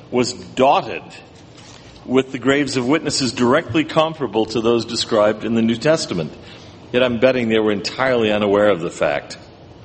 was dotted with the graves of witnesses directly comparable to those described in the New Testament. Yet I'm betting they were entirely unaware of the fact.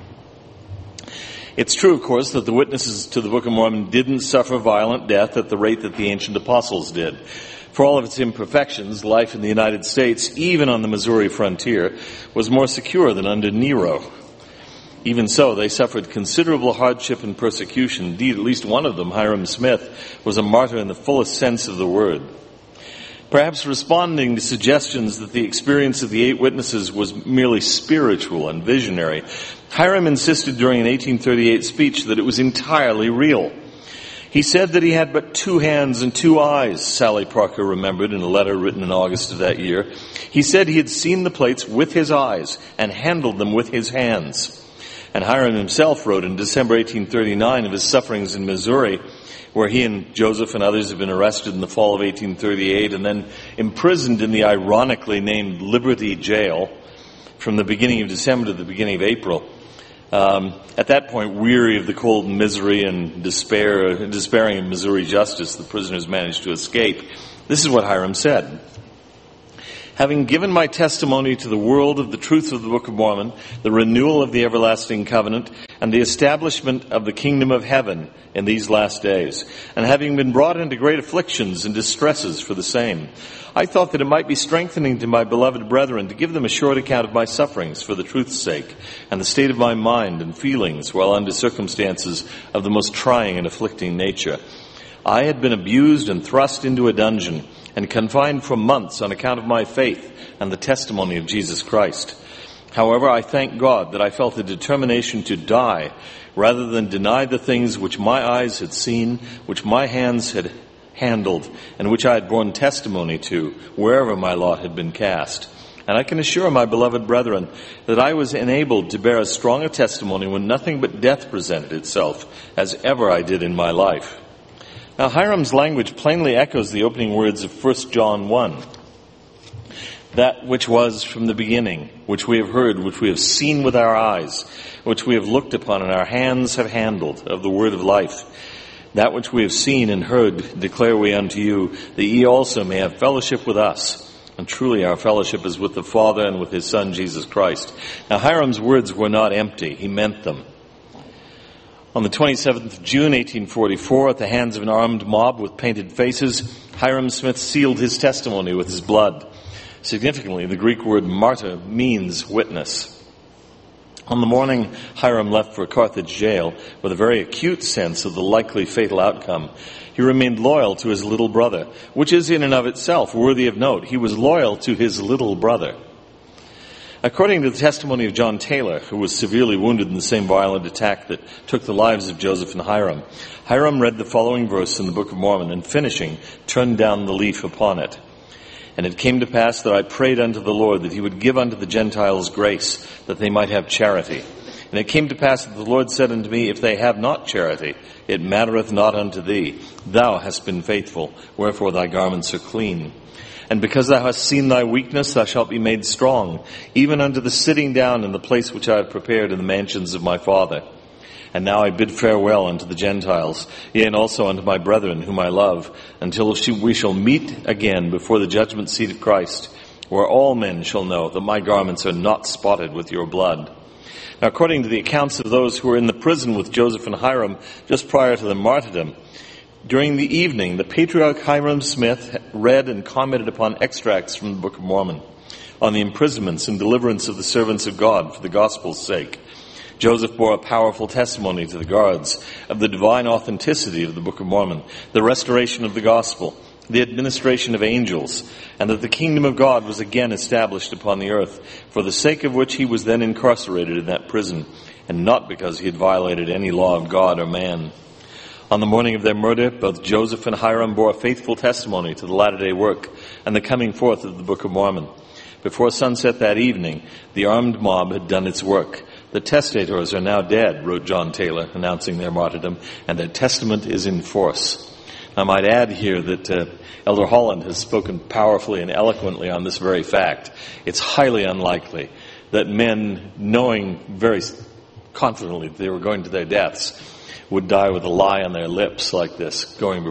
It's true, of course, that the witnesses to the Book of Mormon didn't suffer violent death at the rate that the ancient apostles did. For all of its imperfections, life in the United States, even on the Missouri frontier, was more secure than under Nero. Even so, they suffered considerable hardship and persecution. Indeed, at least one of them, Hyrum Smith, was a martyr in the fullest sense of the word. Perhaps responding to suggestions that the experience of the 8 witnesses was merely spiritual and visionary, Hyrum insisted during an 1838 speech that it was entirely real. He said that he had but 2 hands and 2 eyes, Sally Parker remembered in a letter written in August of that year. He said he had seen the plates with his eyes and handled them with his hands. And Hyrum himself wrote in December 1839 of his sufferings in Missouri, where he and Joseph and others had been arrested in the fall of 1838 and then imprisoned in the ironically named Liberty Jail from the beginning of December to the beginning of April. At that point, weary of the cold misery and despairing of Missouri justice, the prisoners managed to escape. This is what Hyrum said. Having given my testimony to the world of the truth of the Book of Mormon, the renewal of the everlasting covenant, and the establishment of the kingdom of heaven in these last days, and having been brought into great afflictions and distresses for the same, I thought that it might be strengthening to my beloved brethren to give them a short account of my sufferings for the truth's sake, and the state of my mind and feelings while under circumstances of the most trying and afflicting nature. I had been abused and thrust into a dungeon, and confined for months on account of my faith and the testimony of Jesus Christ. However, I thank God that I felt a determination to die rather than deny the things which my eyes had seen, which my hands had handled, and which I had borne testimony to wherever my lot had been cast. And I can assure my beloved brethren that I was enabled to bear as strong a testimony when nothing but death presented itself as ever I did in my life. Now, Hyrum's language plainly echoes the opening words of 1 John 1. That which was from the beginning, which we have heard, which we have seen with our eyes, which we have looked upon and our hands have handled, of the word of life. That which we have seen and heard declare we unto you, that ye also may have fellowship with us. And truly our fellowship is with the Father and with his Son, Jesus Christ. Now, Hyrum's words were not empty. He meant them. On the 27th of June, 1844, at the hands of an armed mob with painted faces, Hyrum Smith sealed his testimony with his blood. Significantly, the Greek word martyr means witness. On the morning Hyrum left for Carthage jail, with a very acute sense of the likely fatal outcome, he remained loyal to his little brother, which is in and of itself worthy of note. He was loyal to his little brother. According to the testimony of John Taylor, who was severely wounded in the same violent attack that took the lives of Joseph and Hyrum, Hyrum read the following verse in the Book of Mormon, and finishing, turned down the leaf upon it. And it came to pass that I prayed unto the Lord that he would give unto the Gentiles grace, that they might have charity. And it came to pass that the Lord said unto me, if they have not charity, it mattereth not unto thee. Thou hast been faithful, wherefore thy garments are clean. And because thou hast seen thy weakness, thou shalt be made strong, even unto the sitting down in the place which I have prepared in the mansions of my Father. And now I bid farewell unto the Gentiles, yea, and also unto my brethren whom I love, until we shall meet again before the judgment seat of Christ, where all men shall know that my garments are not spotted with your blood. Now, according to the accounts of those who were in the prison with Joseph and Hyrum just prior to the martyrdom, during the evening, the patriarch Hyrum Smith read and commented upon extracts from the Book of Mormon on the imprisonments and deliverance of the servants of God for the gospel's sake. Joseph bore a powerful testimony to the guards of the divine authenticity of the Book of Mormon, the restoration of the gospel, the administration of angels, and that the kingdom of God was again established upon the earth, for the sake of which he was then incarcerated in that prison, and not because he had violated any law of God or man. On the morning of their murder, both Joseph and Hyrum bore a faithful testimony to the latter-day work and the coming forth of the Book of Mormon. Before sunset that evening, the armed mob had done its work. The testators are now dead, wrote John Taylor, announcing their martyrdom, and their testament is in force. I might add here that Elder Holland has spoken powerfully and eloquently on this very fact. It's highly unlikely that men, knowing very confidently that they were going to their deaths, would die with a lie on their lips like this, going